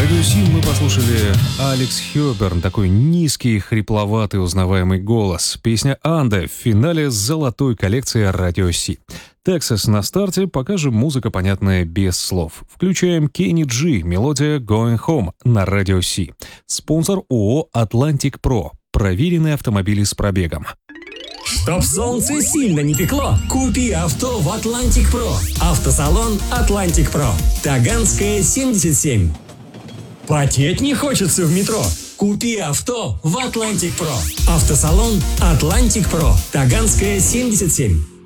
Радио Си мы послушали Алекс Хёберн, такой низкий, хрипловатый, узнаваемый голос. Песня «Анда» в финале золотой коллекции Радио Си. Texas на старте, пока же музыка понятная без слов. Включаем Kenny G, мелодия «Going Home» на Радио Си. Спонсор ООО «Atlantic Pro». Проверенные автомобили с пробегом. Чтоб солнце сильно не пекло, купи авто в Atlantic Pro. Автосалон Atlantic Pro. Таганская, 77. Потеть не хочется в метро? Купи авто в Atlantic Pro. Автосалон Atlantic Pro. Таганская, 77.